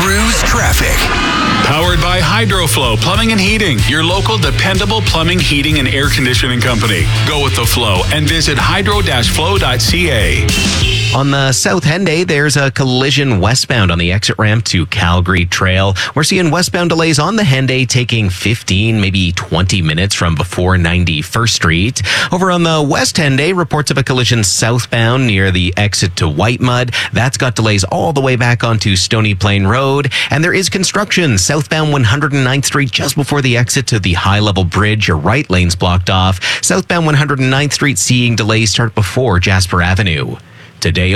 Cruise traffic. Powered by Hydroflow Plumbing and Heating, your local dependable plumbing, heating, and air conditioning company. Go with the flow and visit hydro-flow.ca. On the South Henday, there's a collision westbound on the exit ramp to Calgary Trail. We're seeing westbound delays on the Henday taking 15, maybe 20 minutes from before 91st Street. Over on the West Henday, reports of a collision southbound near the exit to Whitemud. That's got delays all the way back onto Stony Plain Road. And there is construction southbound 109th Street just before the exit to the high-level bridge. Your right lane's blocked off. Southbound 109th Street seeing delays start before Jasper Avenue. Today